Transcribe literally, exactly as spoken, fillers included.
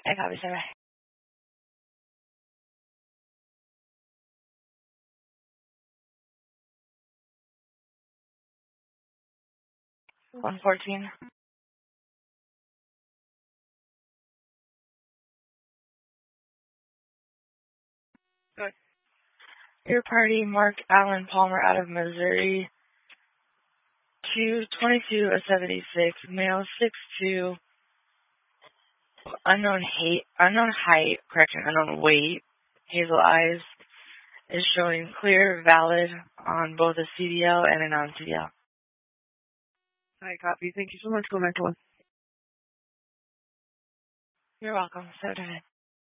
I copy, sir. one fourteen. Good. Your party, Mark Allen Palmer out of Missouri. two twenty-two a seventy-six, male six two, unknown height, unknown height, correction, unknown weight, hazel eyes, is showing clear, valid on both a C D L and a non-C D L. I copy. Thank you so much. Go back to one. You're welcome. So did I.